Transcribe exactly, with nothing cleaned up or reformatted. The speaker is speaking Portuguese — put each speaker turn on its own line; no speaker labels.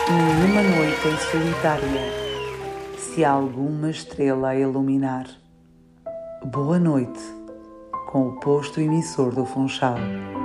Numa noite em solitária, se há alguma estrela a iluminar. Boa noite, com o posto emissor do Funchal.